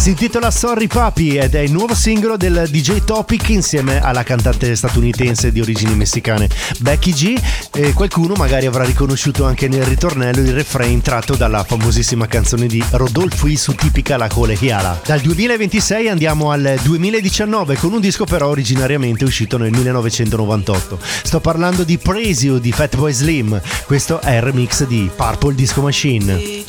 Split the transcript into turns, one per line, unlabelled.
Si intitola Sorry Papi ed è il nuovo singolo del DJ Topic insieme alla cantante statunitense di origini messicane Becky G. Qualcuno magari avrà riconosciuto anche nel ritornello il refrain tratto dalla famosissima canzone di Rodolfo su tipica La Colegiala. Dal 2026 andiamo al 2019 con un disco però originariamente uscito nel 1998. Sto parlando di Praise You di Fatboy Slim. Questo è il remix di Purple Disco Machine.